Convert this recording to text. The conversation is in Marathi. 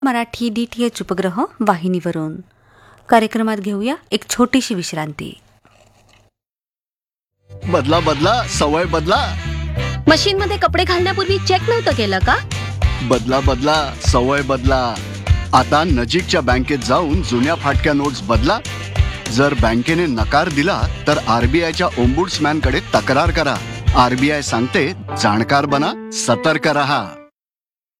मराठी DTH उपग्रह वाहिनीवरून कार्यक्रमात घेऊया एक छोटीशी विश्रांती. बदला बदला सवय बदला. मशीन मध्ये कपडे घालण्यापूर्वी चेक नव्हतं केलं का? बदला बदला सवय बदला. आता नजीकच्या बँकेत जाऊन जुन्या फाटक्या नोट्स बदला. जर बँकेने नकार दिला तर RBIच्या ओम्बुड्समॅन कडे तक्रार करा. RBI सांगते, जाणकार बना, सतर्क रहा.